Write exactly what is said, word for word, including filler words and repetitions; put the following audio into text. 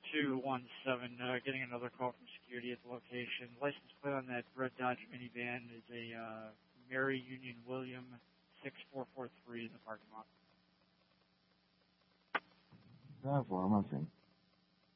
two one seven, uh, getting another call from security at the location. License plate on that red Dodge minivan is a uh, Mary Union William six four four three in the parking lot. That for, I'm not saying.